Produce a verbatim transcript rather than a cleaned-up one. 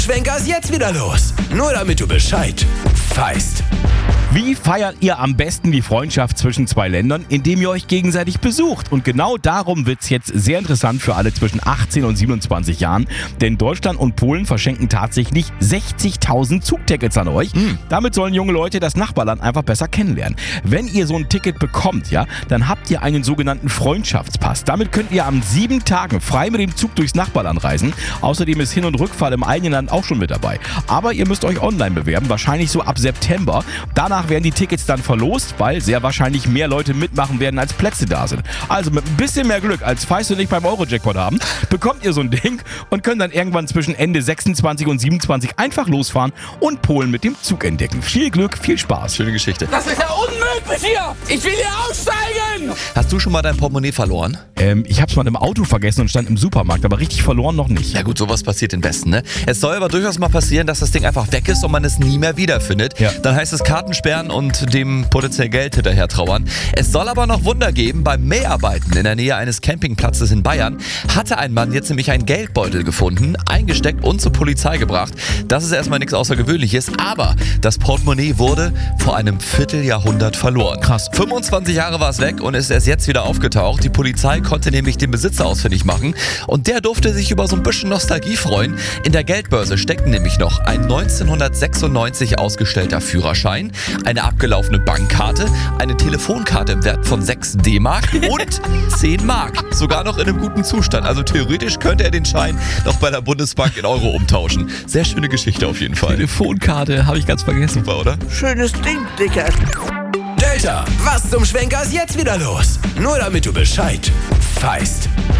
Schwenker ist jetzt wieder los. Nur damit du Bescheid weißt. Wie feiert ihr am besten die Freundschaft zwischen zwei Ländern, indem ihr euch gegenseitig besucht? Und genau darum wird es jetzt sehr interessant für alle zwischen achtzehn und siebenundzwanzig Jahren. Denn Deutschland und Polen verschenken tatsächlich sechzigtausend Zugtickets an euch. Mhm. Damit sollen junge Leute das Nachbarland einfach besser kennenlernen. Wenn ihr so ein Ticket bekommt, ja, dann habt ihr einen sogenannten Freundschaftspass. Damit könnt ihr an sieben Tagen frei mit dem Zug durchs Nachbarland reisen. Außerdem ist Hin- und Rückfahrt im eigenen Land auch schon mit dabei. Aber ihr müsst euch online bewerben, wahrscheinlich so ab September. Danach werden die Tickets dann verlost, weil sehr wahrscheinlich mehr Leute mitmachen werden, als Plätze da sind. Also mit ein bisschen mehr Glück, als Feist und ich beim Euro-Jackpot haben, bekommt ihr so ein Ding und könnt dann irgendwann zwischen Ende sechsundzwanzig und siebenundzwanzig einfach losfahren und Polen mit dem Zug entdecken. Viel Glück, viel Spaß. Schöne Geschichte. Das ist ja unmöglich hier! Ich will hier aussteigen! Hast du schon mal dein Portemonnaie verloren? Ähm, ich hab's mal im Auto vergessen und stand im Supermarkt, aber richtig verloren noch nicht. Ja gut, sowas passiert den Besten, ne? Es soll aber durchaus mal passieren, dass das Ding einfach weg ist und man es nie mehr wiederfindet. Ja. Dann heißt es Kartensperren und dem potenziell Geld hinterher trauern. Es soll aber noch Wunder geben. Beim Mäharbeiten in der Nähe eines Campingplatzes in Bayern hatte ein Mann jetzt nämlich einen Geldbeutel gefunden, eingesteckt und zur Polizei gebracht. Das ist erstmal nichts Außergewöhnliches, aber das Portemonnaie wurde vor einem Vierteljahrhundert verloren. Krass. fünfundzwanzig Jahre war es weg und ist erst jetzt wieder aufgetaucht. Die Polizei konnte nämlich den Besitzer ausfindig machen und der durfte sich über so ein bisschen Nostalgie freuen. In der Geldbörse steckten nämlich noch ein neunzehnhundertsechsundneunzig ausgestellter Führerschein, eine abgelaufene Bankkarte, eine Telefonkarte im Wert von sechs D-Mark und zehn Mark. Sogar noch in einem guten Zustand. Also theoretisch könnte er den Schein noch bei der Bundesbank in Euro umtauschen. Sehr schöne Geschichte auf jeden Fall. Telefonkarte habe ich ganz vergessen. Super, oder? Schönes Ding, Dicker. Delta, was zum Schwenker ist jetzt wieder los? Nur damit du Bescheid weißt.